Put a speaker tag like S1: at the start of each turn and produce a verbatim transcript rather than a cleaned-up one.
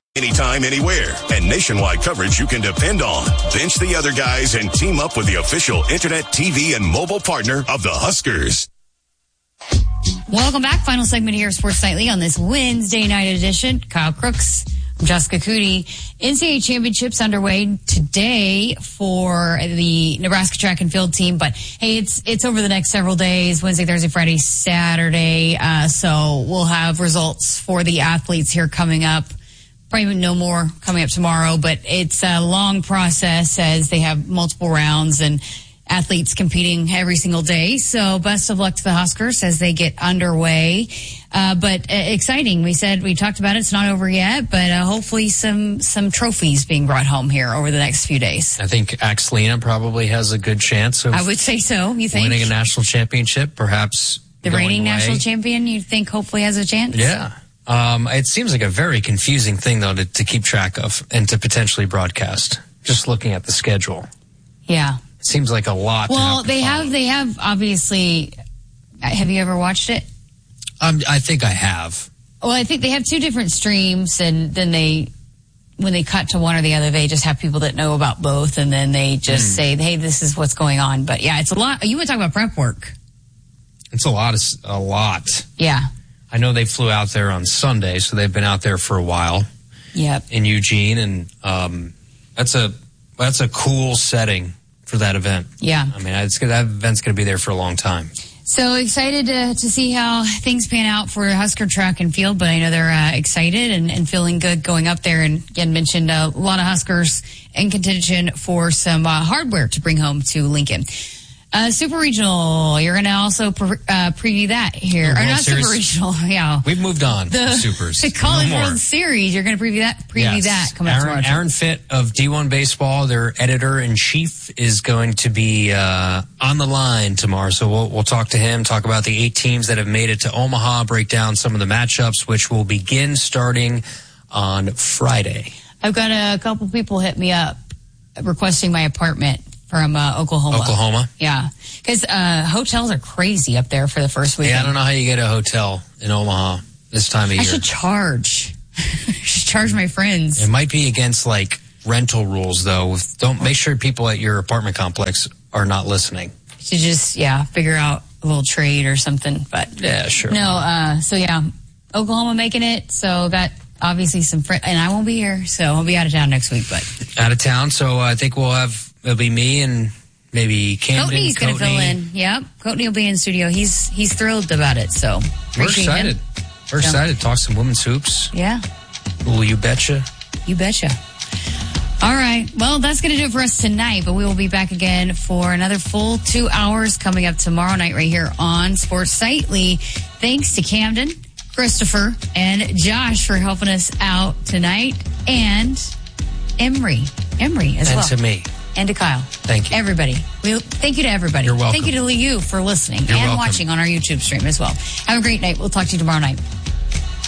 S1: Anytime, anywhere, and nationwide coverage you can depend on. Bench the other guys and team up with the official internet, T V, and mobile partner of the Huskers.
S2: Welcome back. Final segment here, Sports Nightly, on this Wednesday night edition. Kyle Crooks, I'm Jessica Cootie. N C double A championships underway today for the Nebraska track and field team. But hey, it's it's over the next several days: Wednesday, Thursday, Friday, Saturday. Uh, so we'll have results for the athletes here coming up. Probably no more coming up tomorrow, but it's a long process as they have multiple rounds and athletes competing every single day. So best of luck to the Huskers as they get underway. Uh, but uh, exciting. We said, we talked about it. It's not over yet, but uh, hopefully some, some trophies being brought home here over the next few days.
S3: I think Axelina probably has a good chance of
S2: I would say so. You think?
S3: Winning a national championship, perhaps.
S2: The reigning
S3: away.
S2: national champion, you think hopefully has a chance?
S3: Yeah. Um, it seems like a very confusing thing, though, to, to keep track of and to potentially broadcast. Just looking at the schedule.
S2: Yeah.
S3: It seems like a lot.
S2: Well,
S3: to have
S2: they
S3: to
S2: have, they have obviously, have you ever watched it?
S3: Um, I think I have.
S2: Well, I think they have two different streams, and then they, when they cut to one or the other, they just have people that know about both, and then they just mm. say, hey, this is what's going on. But yeah, it's a lot. You want to talk about prep work.
S3: It's a lot. Of, a lot.
S2: Yeah.
S3: I know they flew out there on Sunday, so they've been out there for a while.
S2: Yep.
S3: In Eugene, and um, that's a that's a cool setting for that event.
S2: Yeah.
S3: I mean, it's that event's going to be there for a long time.
S2: So excited to, to see how things pan out for Husker track and field, but I know they're uh, excited and, and feeling good going up there. And again, mentioned uh, a lot of Huskers in contention for some uh, hardware to bring home to Lincoln. Uh, Super Regional, you're going to also pre- uh, preview that here. Or not Series. Super Regional, yeah.
S3: We've moved on
S2: the,
S3: from Supers.
S2: The College
S3: no
S2: World Series, you're going to preview that preview
S3: yes.
S2: that coming
S3: Aaron,
S2: up tomorrow.
S3: Aaron Fitt of D one Baseball, their editor-in-chief, is going to be uh, on the line tomorrow. So we'll, we'll talk to him, talk about the eight teams that have made it to Omaha, break down some of the matchups, which will begin starting on Friday.
S2: I've got a couple people hit me up requesting my apartment from uh, Oklahoma.
S3: Oklahoma?
S2: Yeah. Because uh, hotels are crazy up there for the first weekend.
S3: Yeah, I don't know how you get a hotel in Omaha this time of
S2: I
S3: year.
S2: I should charge. I should charge my friends.
S3: It might be against, like, rental rules, though. Don't make sure people at your apartment complex are not listening.
S2: You should just, yeah, figure out a little trade or something. But
S3: yeah, sure.
S2: No, uh, so, yeah, Oklahoma making it. So got obviously some friends. And I won't be here, so I'll be out of town next week. But
S3: out of town, so I think we'll have... It'll be me and maybe Camden.
S2: Coatney's going to fill in. Yep. Coatney will be in studio. He's he's thrilled about it. So
S3: we're excited.
S2: Him.
S3: We're
S2: so.
S3: excited to talk some women's hoops.
S2: Yeah.
S3: Ooh, you betcha.
S2: You betcha. All right. Well, that's going to do it for us tonight, but we will be back again for another full two hours coming up tomorrow night right here on Sports Nightly. Thanks to Camden, Christopher, and Josh for helping us out tonight, and Emery. Emery as
S3: and
S2: well.
S3: And to me.
S2: And to Kyle.
S3: Thank you.
S2: Everybody. We, thank you to everybody.
S3: You're welcome.
S2: Thank you to you for listening
S3: You're
S2: and
S3: welcome.
S2: watching on our YouTube stream as well. Have a great night. We'll talk to you tomorrow night.